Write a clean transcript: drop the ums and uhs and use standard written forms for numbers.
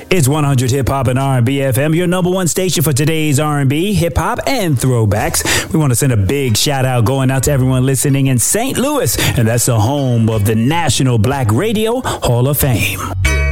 It's 100 Hip Hop and R&B FM, your number one station for today's R&B, hip hop, and throwbacks. We want to send a big shout out going out to everyone listening in St. Louis, and that's the home of the National Black Radio Hall of Fame.